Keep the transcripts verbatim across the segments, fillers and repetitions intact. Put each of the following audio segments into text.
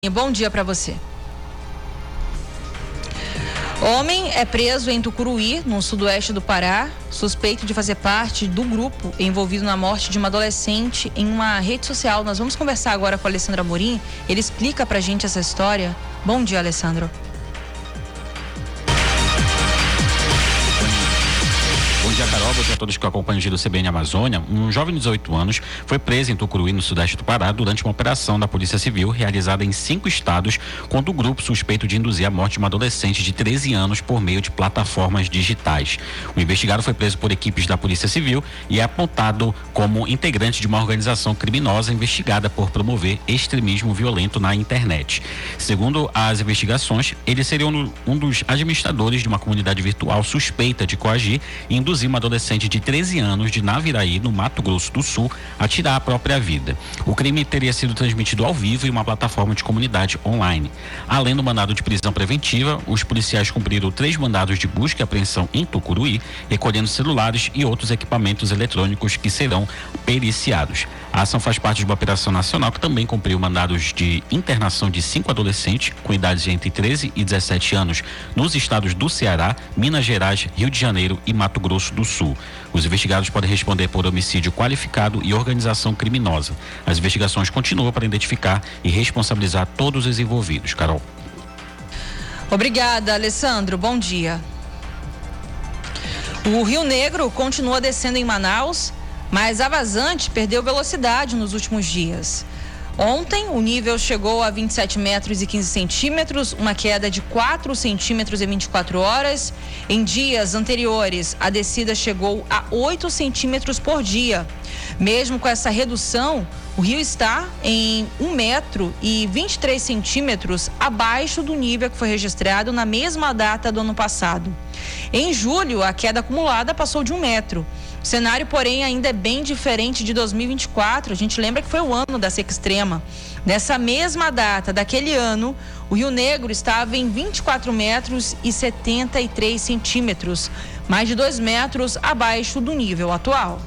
Bom dia para você. Homem é preso em Tucuruí, no sudoeste do Pará, suspeito de fazer parte do grupo envolvido na morte de uma adolescente em uma rede social. Nós vamos conversar agora com o Alessandro Amorim. Ele explica pra gente essa história. Bom dia, Alessandro. Bom dia, Carol. Bom dia a todos que acompanham o Giro C B N Amazônia. Um jovem de dezoito anos foi preso em Tucuruí, no sudeste do Pará, durante uma operação da Polícia Civil realizada em cinco estados contra o grupo suspeito de induzir a morte de uma adolescente de treze anos por meio de plataformas digitais. O investigado foi preso por equipes da Polícia Civil e é apontado como integrante de uma organização criminosa investigada por promover extremismo violento na internet. Segundo as investigações, ele seria um, um dos administradores de uma comunidade virtual suspeita de coagir e induzir uma adolescente de treze anos de Naviraí, no Mato Grosso do Sul, a tirar a própria vida. O crime teria sido transmitido ao vivo em uma plataforma de comunidade online. Além do mandado de prisão preventiva, os policiais cumpriram três mandados de busca e apreensão em Tucuruí, recolhendo celulares e outros equipamentos eletrônicos que serão periciados. A ação faz parte de uma operação nacional que também cumpriu mandados de internação de cinco adolescentes com idades entre treze e dezessete anos nos estados do Ceará, Minas Gerais, Rio de Janeiro e Mato Grosso do Sul. Os investigados podem responder por homicídio qualificado e organização criminosa. As investigações continuam para identificar e responsabilizar todos os envolvidos. Carol. Obrigada, Alessandro. Bom dia. O Rio Negro continua descendo em Manaus, mas a vazante perdeu velocidade nos últimos dias. Ontem, o nível chegou a vinte e sete metros e quinze centímetros, uma queda de quatro centímetros em vinte e quatro horas. Em dias anteriores, a descida chegou a oito centímetros por dia. Mesmo com essa redução, o rio está em um metro e vinte e três centímetros abaixo do nível que foi registrado na mesma data do ano passado. Em julho, a queda acumulada passou de um metro. O cenário, porém, ainda é bem diferente de dois mil e vinte e quatro. A gente lembra que foi o ano da seca extrema. Nessa mesma data daquele ano, o Rio Negro estava em vinte e quatro metros e setenta e três centímetros, mais de dois metros abaixo do nível atual.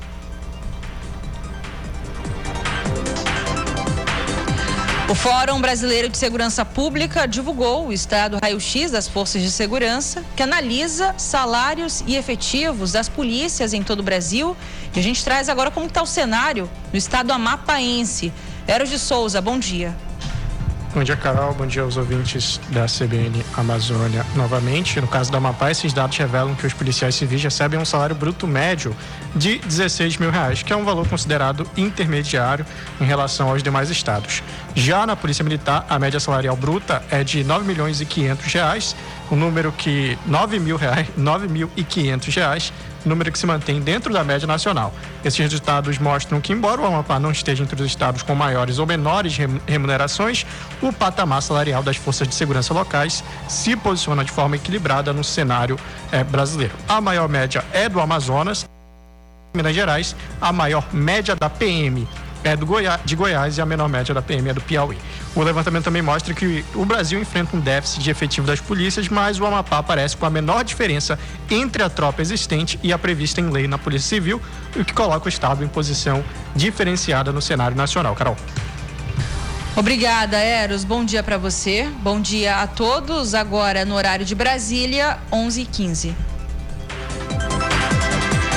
O Fórum Brasileiro de Segurança Pública divulgou o estado raio-x das forças de segurança, que analisa salários e efetivos das polícias em todo o Brasil. E a gente traz agora como está o cenário no estado amapaense. Eros de Souza, bom dia. Bom dia, Carol. Bom dia aos ouvintes da C B N Amazônia novamente. No caso do Amapá, esses dados revelam que os policiais civis recebem um salário bruto médio de dezesseis mil reais, que é um valor considerado intermediário em relação aos demais estados. Já na Polícia Militar, a média salarial bruta é de nove milhões e quinhentos reais, um número que nove mil reais, nove mil e quinhentos reais, número que se mantém dentro da média nacional. Esses resultados mostram que, embora o Amapá não esteja entre os estados com maiores ou menores remunerações, o patamar salarial das forças de segurança locais se posiciona de forma equilibrada no cenário eh, brasileiro. A maior média é do Amazonas, Minas Gerais, a maior média da P M é do Goiás, de Goiás e a menor média da P M é do Piauí. O levantamento também mostra que o Brasil enfrenta um déficit de efetivo das polícias, mas o Amapá aparece com a menor diferença entre a tropa existente e a prevista em lei na Polícia Civil, o que coloca o estado em posição diferenciada no cenário nacional. Carol. Obrigada, Eros. Bom dia para você. Bom dia a todos. Agora no horário de Brasília, onze e quinze.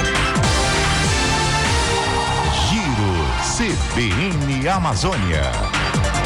C B N Amazônia.